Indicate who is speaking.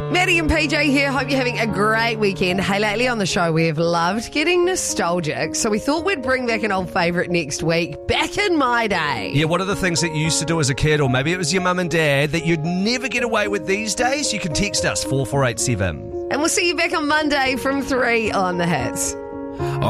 Speaker 1: Maddie and PJ here. Hope you're having a great weekend. Hey, lately on the show, we have loved getting nostalgic, so we thought we'd bring back an old favourite next week. Back in my day.
Speaker 2: Yeah, what are the things that you used to do as a kid, or maybe it was your mum and dad, that you'd never get away with these days? You can text us 4487.
Speaker 1: And we'll see you back on Monday from 3 on The Hits.